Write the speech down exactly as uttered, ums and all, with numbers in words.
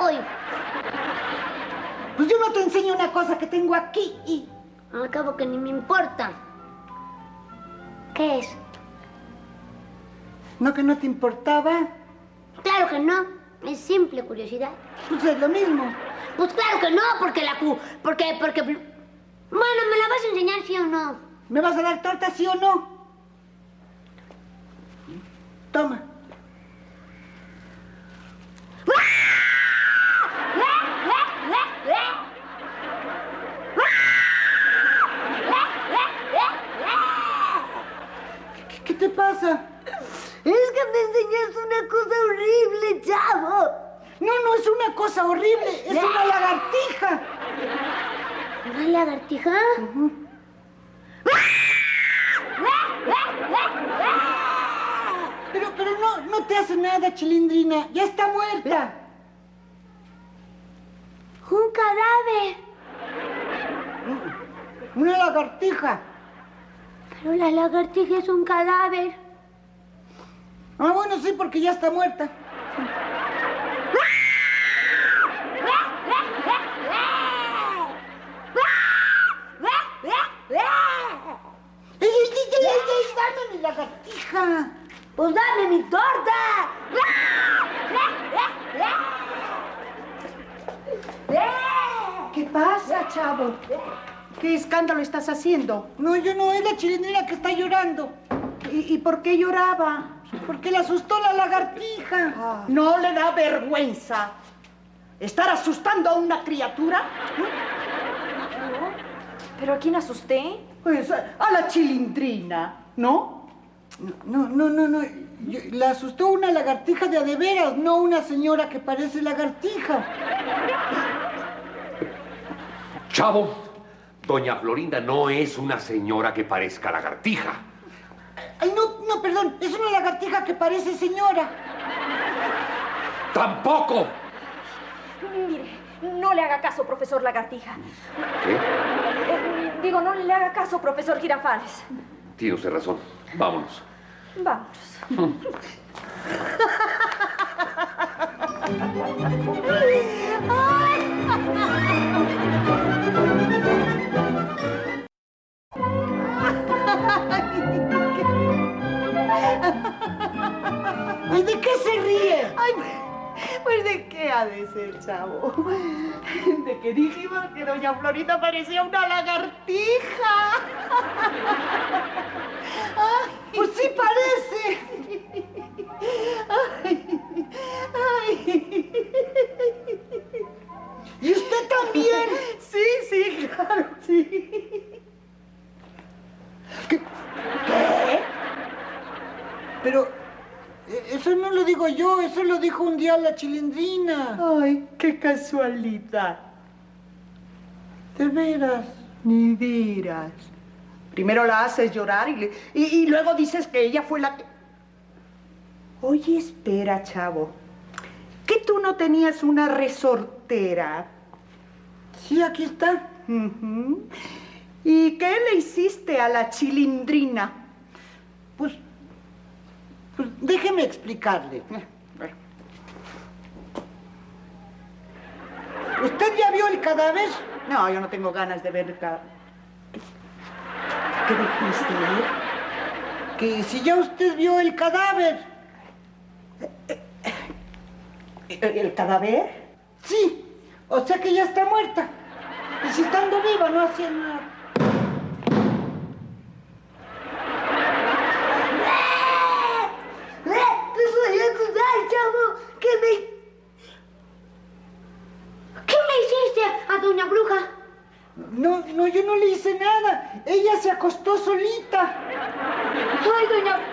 voy. Pues yo no te enseño una cosa que tengo aquí y... Al cabo que ni me importa. ¿Qué es? ¿No que no te importaba? Claro que no. Es simple curiosidad. Pues es lo mismo. Pues claro que no, porque la cu... Porque, porque... Bueno, ¿me la vas a enseñar, sí o no? ¿Me vas a dar torta, sí o no? Toma. ¿Qué, qué te pasa? Es que me enseñaste una cosa horrible, chavo. No, no es una cosa horrible, es una lagartija. ¿Una lagartija? Uh-huh. Pero, pero no, no te hace nada, Chilindrina. Ya está muerta. Un cadáver. Una lagartija. Pero la lagartija es un cadáver. Ah, bueno, sí, porque ya está muerta. ¡Ey, ey, ey, ey, ey! ¡Dame mi lagartija! ¡Pues dame mi torta! ¿Qué pasa, chavo? ¿Qué escándalo estás haciendo? No, yo no, es la Chilindrina que está llorando. ¿Y, y por qué lloraba? Porque le asustó la lagartija. Ah, ¿no le da vergüenza estar asustando a una criatura? ¿Pero a quién asusté? Pues a, a la Chilindrina, ¿no? No, no, no, no. Yo- le asustó una lagartija de a de veras, no una señora que parece lagartija. Chavo, doña Florinda no es una señora que parezca lagartija. Ay, no, no, perdón, es una lagartija que parece señora. ¡Tampoco! Mire, no le haga caso, profesor Lagartija. ¿Qué? Eh, digo, no le haga caso, profesor Girafales. Tiene usted razón. Vámonos. Vámonos. ¿Y de qué se ríe? Ay, pues ¿de qué ha de ser, chavo? De que dijimos que doña Florinda parecía una lagartija. Ay, Pues sí parece. ay, ay. ¿Y usted también? Sí, sí, claro, sí. ¿Qué? Pero eh, eso no lo digo yo, eso lo dijo un día la Chilindrina. Ay, qué casualidad. De veras. Ni dirás. Primero la haces llorar y, le- y, y luego dices que ella fue la que... Oye, espera, chavo. ¿Que tú no tenías una resortera? Sí, aquí está. Ujú. ¿Y qué le hiciste a la Chilindrina? Pues, pues déjeme explicarle. ¿Usted ya vio el cadáver? No, yo no tengo ganas de ver el ca- ¿Qué dijiste? Que si ya usted vio el cadáver. ¿El, el cadáver? Sí, o sea que ya está muerta. Y si estando viva no hacía nada. Te voy a ayudar, chavo. ¿Qué me... ¿Qué le hiciste a doña Bruja? No, no, yo no le hice nada. Ella se acostó solita. Ay, doña